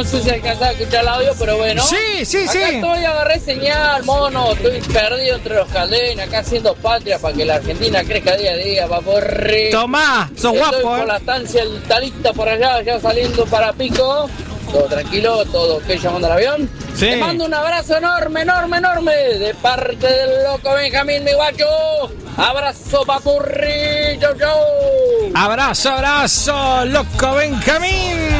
sé si alcanzaba a escuchar el audio, pero bueno. Sí. Acá estoy, agarré señal, mono. Estoy perdido entre los caldenes, acá haciendo patria para que la Argentina crezca día a día, papurri. Tomá, sos Estoy guapo, por la estancia el Talista por allá, ya saliendo para Pico. Todo tranquilo, todo ok, llamando al avión. Sí. Te mando un abrazo enorme, de parte del loco Benjamín, mi guacho. Abrazo, papurri, chau. Abrazo, loco Benjamín.